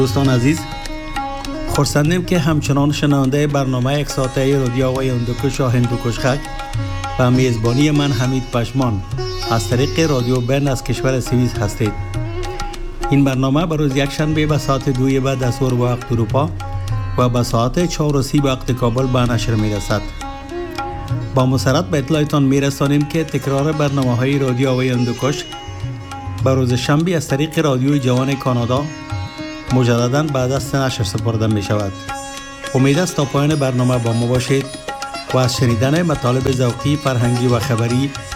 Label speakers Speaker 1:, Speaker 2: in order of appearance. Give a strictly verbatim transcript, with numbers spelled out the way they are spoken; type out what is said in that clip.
Speaker 1: دوستان عزیز، خرسندیم که همچنان شنونده برنامه یک ساعته رادیو آوای هندوکش و هندوکش خک و میزبانی من حمید پشمان از طریق رادیو برن از کشور سوئیس هستید. این برنامه بر روز یک شنبه به ساعت دوی بعد از ظهر وقت اروپا و به ساعت چهار و سی وقت کابل به نشر میرسد. با مسرت به اطلاعتان میرسانیم که تکرار برنامه های رادیو آوای هندوکش بر روز شنبه از طریق رادیوی جوان کانادا مجدداً بعد از نشر سپرده می شود. امید است تا پایان برنامه با ما باشید و از شنیدن مطالب ذوقی، فرهنگی و خبری